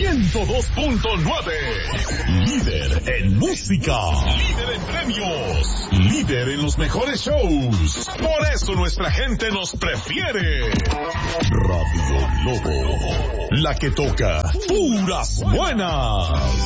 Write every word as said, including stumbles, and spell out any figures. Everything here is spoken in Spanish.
ciento dos punto nueve. Líder en música. Líder en premios. Líder en los mejores shows. Por eso nuestra gente nos prefiere. Radio Globo. La que toca puras buenas.